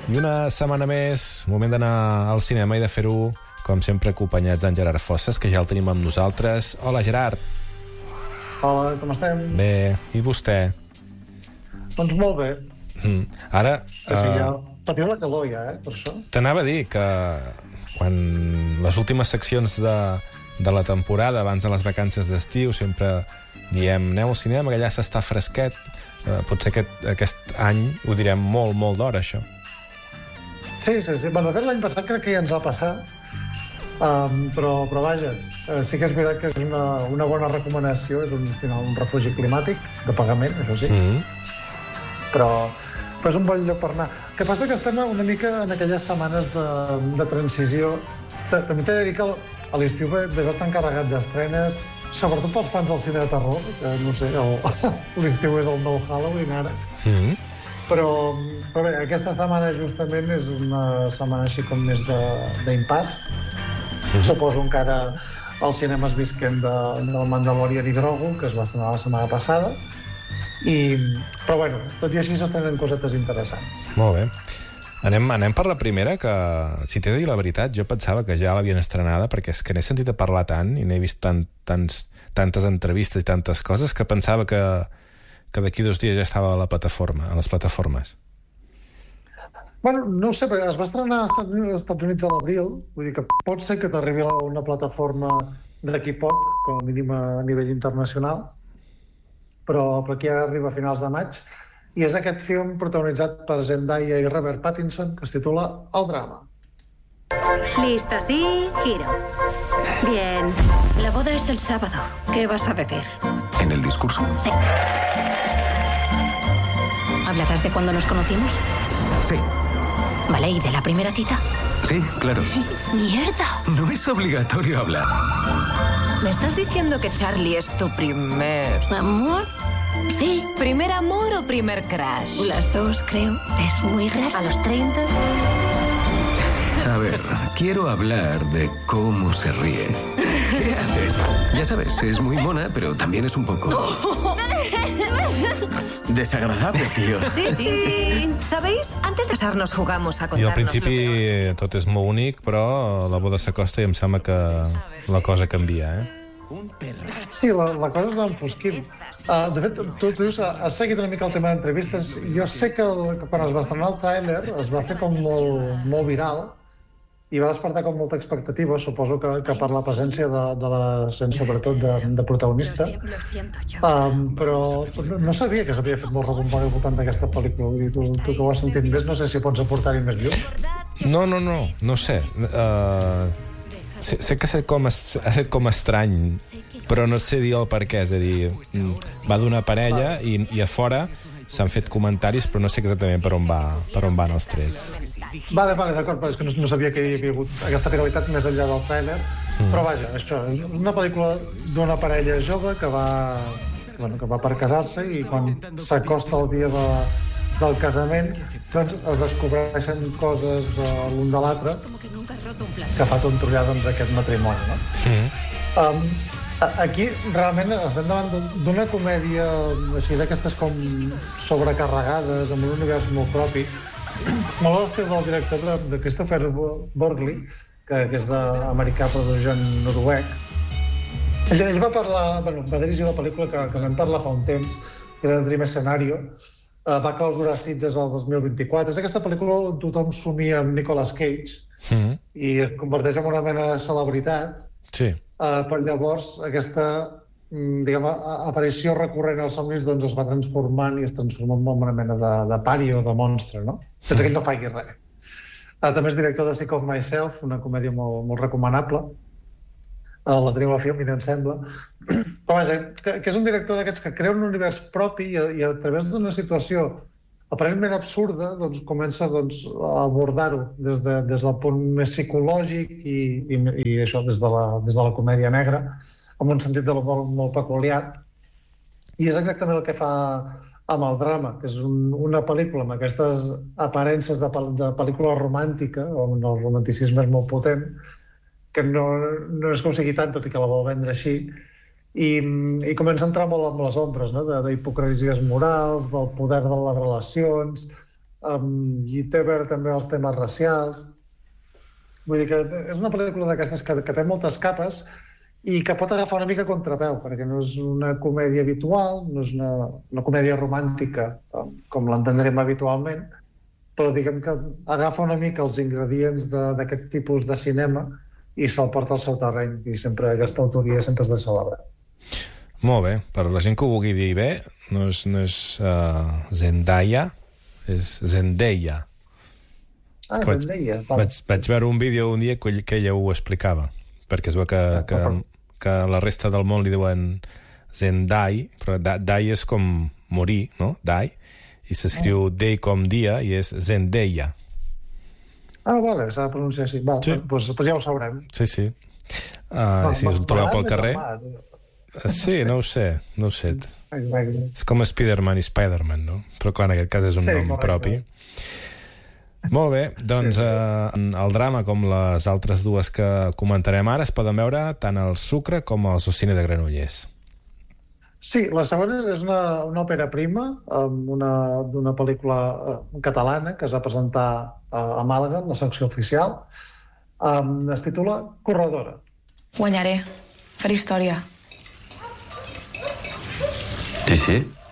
I una setmana més, moment d'anar al cinema i de fer-ho, com sempre, acompanyats d'en Gerard Fosses, que ja el tenim amb nosaltres. Hola, Gerard. Hola, com estem? Bé, i vostè? Doncs molt bé. Ara... Ja patiu la calor ja, per això. T'anava a dir que quan les últimes seccions de la temporada, abans de les vacances d'estiu, sempre diem, aneu al cinema, que allà s'està fresquet. Potser aquest any ho direm molt, molt d'hora, això. Sí. Bueno, de fet, l'any passat crec que ja ens va passar, però vaja, sí que és veritat que és una bona recomanació, és un refugi climàtic de pagament, això sí, però és un bon lloc per anar. El que passa que estem una mica en aquelles setmanes de transició. També t'he de dir que a l'estiu ve bastant carregat d'estrenes, sobretot pels fans del cine de terror, que no sé, l'estiu és el nou Halloween ara. Però bé, aquesta setmana justament és una setmana així com més d'impàs. Suposo encara els cinemes visquem del Mandalorian i Grogu, que es va estrenar la setmana passada. Però bueno, tot i així s'estrenen cosetes interessants. Molt bé. Anem per la primera, que, si t'he de dir la veritat, jo pensava que ja l'havien estrenada, perquè és que n'he sentit a parlar tant i n'he vist tantes entrevistes i tantes coses que pensava que d'aquí 2 dies ja estava a les plataformes. Bueno, no ho sé, perquè es va estrenar als Estats Units a l'abril, vull dir que pot ser que t'arribi a una plataforma d'aquí poc, com a mínim a nivell internacional, però aquí arriba a finals de maig, i és aquest film protagonitzat per Zendaya i Robert Pattinson, que es titula El drama. Listo, sí, giro. Bien, la boda es el sábado. ¿Qué vas a decir? ¿En el discurso? Sí. ¿Hablarás de cuando nos conocimos? Sí. Vale, ¿y de la primera cita? Sí, claro. ¡Mierda! No es obligatorio hablar. ¿Me estás diciendo que Charlie es tu primer... ¿Amor? Sí. ¿Primer amor o primer crush? Las dos, creo. Es muy raro. ¿A los 30? A ver, quiero hablar de cómo se ríe. ¿Qué haces? Ya sabes, es muy mona, pero también es un poco... desagradable, tío. Sí. ¿Sabéis? Antes de casarnos jugamos a I contarnos... al principi tot és molt bonic, però la boda s'acosta i em sembla que la cosa canvia, Sí, la cosa es va enfosquint. De fet, tu dius, has seguit una mica el tema d'entrevistes. Jo sé que quan es va estrenar el tràiler es va fer com molt viral i va despertar com molta expectativa, suposo que per la presència de la gent, sobretot, de protagonista. Però no sabia que s'havia fet molt recomponi al voltant d'aquesta pel·lícula. Vull dir, tu que ho has sentit més, no sé si pots aportar-hi més llum. No sé. Sé que ha set com estrany, però no sé dir el per què. És a dir, va d'una parella i a fora s'han fet comentaris, però no sé exactament per on van els trets. Vale, d'acord, és que no sabia que hi havia hagut aquesta viralitat més enllà del tràiler, però vaja, això, és una pel·lícula d'una parella jove que va per casar-se i quan s'acosta el dia del casament, doncs es descobreixen coses l'un de l'altre que fa tontrollar aquest matrimoni, no? Aquí realment estem davant d'una comèdia així d'aquestes com sobrecarregades, amb un univers molt propi, molt a l'estil del director de Christopher Borgli, que és d'americà però d'origen noruec. Ell va dirigir la pel·lícula que vam parlar fa un temps, que era Dream Scenario, va clausurar Sitges el 2024. És aquesta pel·lícula on tothom somia amb Nicolas Cage i es converteix en una mena de celebritat. Sí. Però llavors aquesta aparició recurrent als somnis es va transformant i es transforma en una mena de pari o de monstre, no? Sense que ell no faci res. També és director de Sick of Myself, una comèdia molt recomanable. La teniu a Filmin, em sembla. Però vaja, que és un director d'aquests que crea un univers propi i a través d'una situació aparentment absurda, comença a abordar-ho des del punt més psicològic i això, des de la comèdia negra, amb un sentit de l'humor molt peculiar. I és exactament el que fa amb el drama, que és una pel·lícula amb aquestes aparences de pel·lícula romàntica, on el romanticisme és molt potent, que no és que ho sigui tant, tot i que la vol vendre així, i comença a entrar molt amb les ombres, no? D'hipocresies morals, del poder de les relacions, i té a veure també els temes racials. Vull dir que és una pel·lícula d'aquestes que té moltes capes i que pot agafar una mica contrapeu, perquè no és una comèdia habitual, no és una comèdia romàntica com l'entendrem habitualment, però diguem que agafa una mica els ingredients d'aquest tipus de cinema i se'l porta al seu terreny, i sempre aquesta autoria sempre és de celebrar. Molt bé, per la gent que ho vulgui dir bé, no és Zendaya, és Zendaya. Zendaya. Vaig veure un vídeo un dia que ella ho explicava, perquè es veu que la resta del món li diuen Zendai, però Dai és com morir, no? Dai, i s'escriu day com dia i és Zendaya. Vale, s'ha de pronunciar així. Doncs ja ho sabrem. Sí. Si us ho trobeu pel carrer... Sí, no ho sé. És com Spider-Man i Spider-Man, no? Però clar, en aquest cas és un nom propi. Molt bé, doncs el drama com les altres dues que comentarem ara es poden veure tant al Sucre com al Socini de Granollers. Sí, la segona és una òpera prima d'una pel·lícula catalana que es va presentar a Màlaga, en la secció oficial. Es titula Corredora. Guanyaré. Faré història. Sí?